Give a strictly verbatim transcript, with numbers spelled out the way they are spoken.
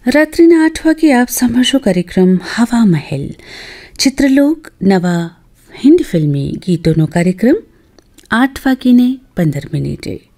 રાત્રિના આઠ વાગે આપ સાંભળશો કાર્યક્રમ હવા મહેલ. ચિત્રલોક નવા હિન્દી ફિલ્મી ગીતોનો કાર્યક્રમ આઠ વાગીને પંદર મિનિટે.